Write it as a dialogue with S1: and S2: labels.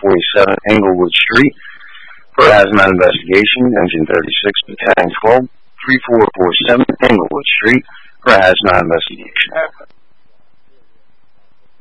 S1: 3447 Englewood Street for hazmat investigation. Engine 36 Battalion 12, 3447 Englewood Street for hazmat investigation.